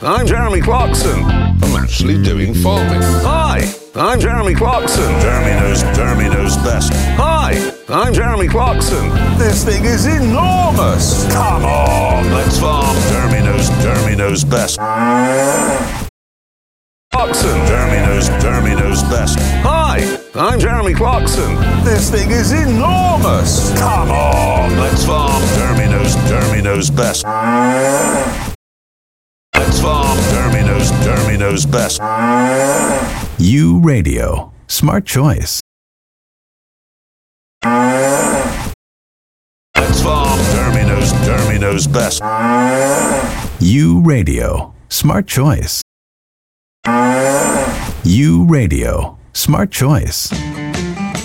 I'm Jeremy Clarkson. I'm actually doing farming. Hi, I'm Jeremy Clarkson. Jeremy knows best. Hi, I'm Jeremy Clarkson. This thing is enormous. Come on, let's farm. Jeremy knows best. Clarkson. Jeremy knows best. Hi, I'm Jeremy Clarkson. This thing is enormous. Come on, let's farm. Jeremy knows best. Let's farm. Jeremy knows best. U Radio. Smart choice. Let's farm. Jeremy knows best. U Radio. Smart choice. U Radio. Smart choice.